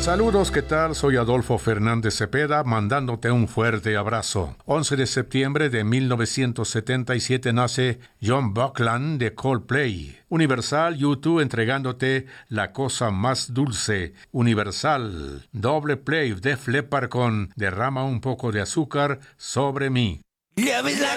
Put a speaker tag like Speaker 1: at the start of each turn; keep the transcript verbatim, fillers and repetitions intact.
Speaker 1: Saludos, ¿qué tal? Soy Adolfo Fernández Cepeda, mandándote un fuerte abrazo. once de septiembre de mil novecientos setenta y siete nace John Buckland de Coldplay. Universal U dos entregándote La cosa más dulce. Universal, doble play de Def Leppard con Derrama un poco de azúcar sobre mí.